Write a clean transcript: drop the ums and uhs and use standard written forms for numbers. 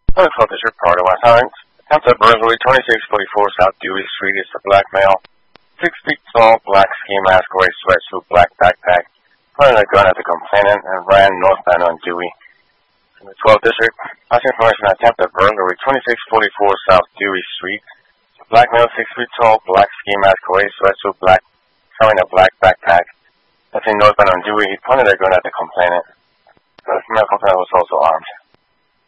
Hello, District, part of West Orange. Attempt at burglary, 2644 South Dewey Street. Is a black male, 6 feet tall, black ski mask, gray sweatsuit, black backpack, pointed a gun at the complainant and ran northbound on Dewey. In the 12th District, last information, attempt at burglary, 2644 South Dewey Street. A black male, 6 feet tall, black ski mask, gray sweatsuit, black, carrying a black backpack. That's in northbound on Dewey. He pointed a gun at the complainant. The female complainant was also armed.